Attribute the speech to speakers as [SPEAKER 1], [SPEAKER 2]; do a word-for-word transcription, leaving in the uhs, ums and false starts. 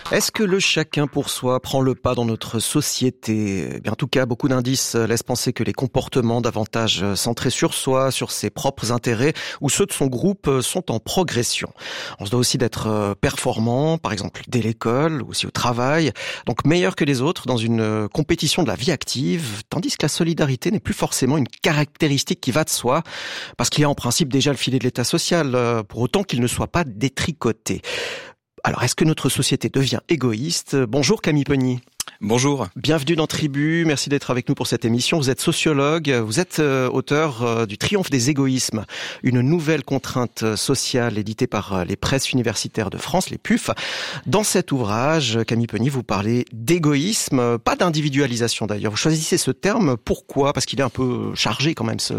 [SPEAKER 1] Est-ce que le chacun pour soi prend le pas dans notre société ? Eh bien, en tout cas, beaucoup d'indices laissent penser que les comportements davantage centrés sur soi, sur ses propres intérêts ou ceux de son groupe sont en progression. On se doit aussi d'être performant, par exemple dès l'école ou aussi au travail, donc meilleur que les autres dans une compétition de la vie active, tandis que la solidarité n'est plus forcément une caractéristique qui va de soi, parce qu'il y a en principe déjà le filet de l'état social, pour autant qu'il ne soit pas détricoté. Alors, est-ce que notre société devient égoïste ? Bonjour Camille Peny.
[SPEAKER 2] Bonjour.
[SPEAKER 1] Bienvenue dans Tribu, merci d'être avec nous pour cette émission. Vous êtes sociologue, vous êtes euh, auteur euh, du Triomphe des égoïsmes, une nouvelle contrainte sociale éditée par euh, les presses universitaires de France, les P U F. Dans cet ouvrage, Camille Peny, vous parlez d'égoïsme, pas d'individualisation d'ailleurs. Vous choisissez ce terme, pourquoi ? Parce qu'il est un peu chargé quand même, ce,